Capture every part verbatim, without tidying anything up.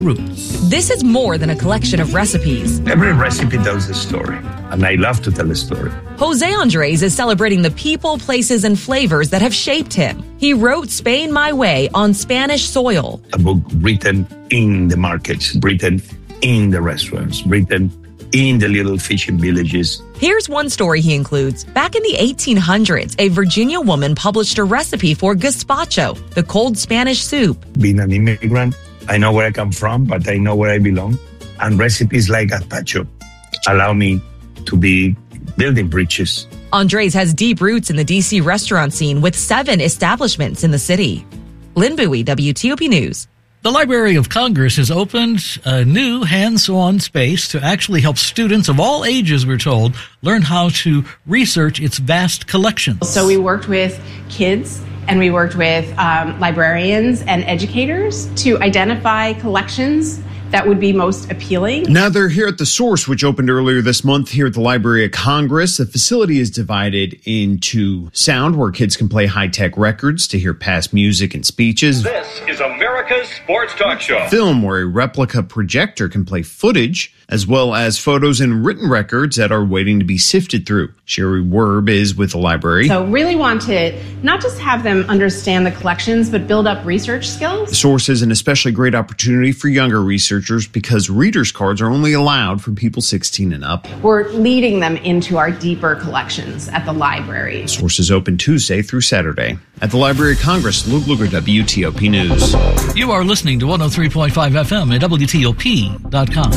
Roots. This is more than a collection of recipes. Every recipe tells a story, and I love to tell a story. Jose Andres is celebrating the people, places, and flavors that have shaped him. He wrote Spain My Way on Spanish soil. A book written in the markets, written in the restaurants, written in the little fishing villages. Here's one story he includes. Back in the eighteen hundreds, a Virginia woman published a recipe for gazpacho, the cold Spanish soup. Being an immigrant, I know where I come from, but I know where I belong. And recipes like gazpacho allow me to be building bridges. Andres has deep roots in the D C restaurant scene with seven establishments in the city. Lynn Bowie, W T O P News. The Library of Congress has opened a new hands-on space to actually help students of all ages, we're told, learn how to research its vast collections. So we worked with kids and we worked with um, librarians and educators to identify collections that would be most appealing. Now they're here at The Source, which opened earlier this month here at the Library of Congress. The facility is divided into sound, where kids can play high-tech records to hear past music and speeches. This is America's Sports Talk Show. Film, where a replica projector can play footage, as well as photos and written records that are waiting to be sifted through. Sherry Werb is with the library. So really want to not just have them understand the collections, but build up research skills. The Source is an especially great opportunity for younger researchers because readers' cards are only allowed for people sixteen and up. We're leading them into our deeper collections at the library. The Source is open Tuesday through Saturday. At the Library of Congress, Luke Luger, W T O P News. You are listening to one oh three point five F M at W T O P dot com.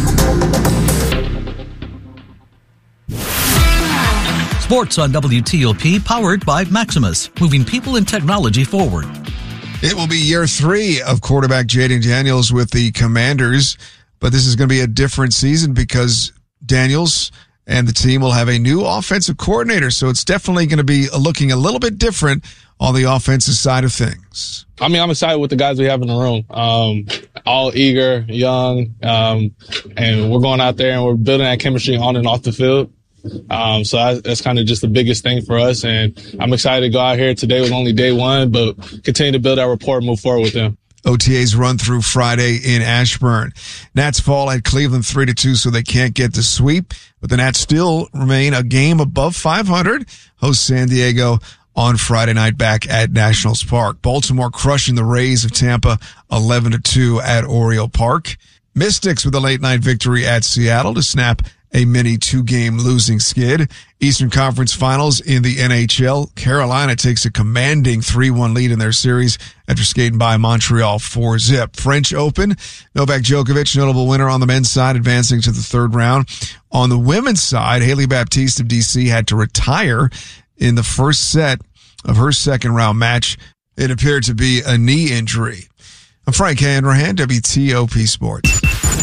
Sports on W T O P, powered by Maximus, moving people and technology forward. It will be year three of quarterback Jaden Daniels with the Commanders, but this is going to be a different season because Daniels and the team will have a new offensive coordinator, so it's definitely going to be looking a little bit different on the offensive side of things. I mean, I'm excited with the guys we have in the room. Um, all eager, young, um, and we're going out there and we're building that chemistry on and off the field. Um, so I, that's kind of just the biggest thing for us. And I'm excited to go out here. Today was only day one, but continue to build our rapport and move forward with them. O T As run through Friday in Ashburn. Nats fall at Cleveland three to two, so they can't get the sweep, but the Nats still remain a game above five hundred. Host San Diego on Friday night back at Nationals Park. Baltimore crushing the Rays of Tampa eleven to two at Oriole Park. Mystics with a late night victory at Seattle to snap a mini two-game losing skid. Eastern Conference Finals in the N H L. Carolina takes a commanding three one lead in their series after skating by Montreal four zip. French Open, Novak Djokovic, notable winner on the men's side, advancing to the third round. On the women's side, Haley Baptiste of D C had to retire in the first set of her second round match. It appeared to be a knee injury. I'm Frank Hanrahan, W T O P Sports.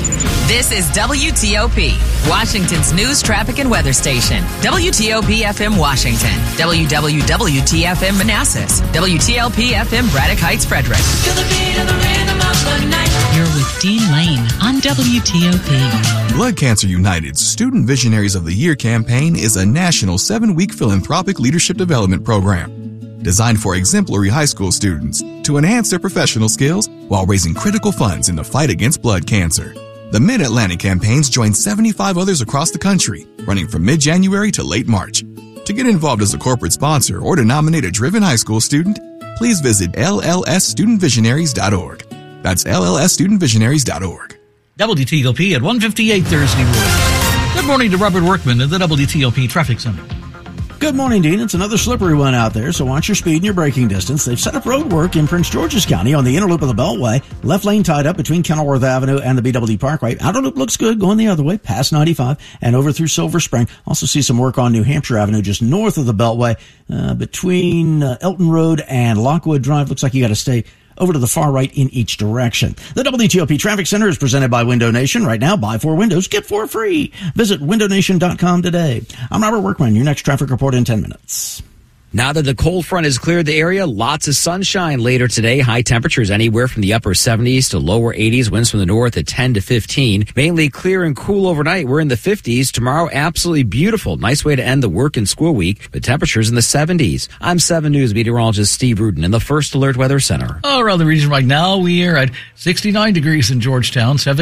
This is W T O P, Washington's news, traffic, and weather station. W T O P F M Washington, W W W T F M Manassas, W T L P F M Braddock Heights, Frederick. Feel the beat of the rhythm of the night. You're with Dean Lane on W T O P. Blood Cancer United's Student Visionaries of the Year campaign is a national seven-week philanthropic leadership development program designed for exemplary high school students to enhance their professional skills while raising critical funds in the fight against blood cancer. The Mid-Atlantic campaigns join seventy-five others across the country, running from mid-January to late March. To get involved as a corporate sponsor or to nominate a driven high school student, please visit L L S student visionaries dot org. That's L L S student visionaries dot org. W T O P at one fifty-eight Thursday morning. Good morning to Robert Workman at the W T O P Traffic Center. Good morning, Dean. It's another slippery one out there, so watch your speed and your braking distance. They've set up road work in Prince George's County on the inner loop of the Beltway. Left lane tied up between Kenilworth Avenue and the B W D Parkway. Outer loop looks good going the other way, past ninety-five and over through Silver Spring. Also see some work on New Hampshire Avenue just north of the Beltway, uh, between uh, Elton Road and Lockwood Drive. Looks like you got to stay over to the far right in each direction. The W T O P Traffic Center is presented by Window Nation. Right now, buy four windows, get four free. Visit window nation dot com today. I'm Robert Workman. Your next traffic report in ten minutes. Now that the cold front has cleared the area, lots of sunshine later today. High temperatures anywhere from the upper seventies to lower eighties. Winds from the north at ten to fifteen. Mainly clear and cool overnight. We're in the fifties. Tomorrow, absolutely beautiful. Nice way to end the work and school week. But temperatures in the seventies. I'm seven News meteorologist Steve Rudin in the First Alert Weather Center. Oh, around the region right now, we are at sixty-nine degrees in Georgetown, seven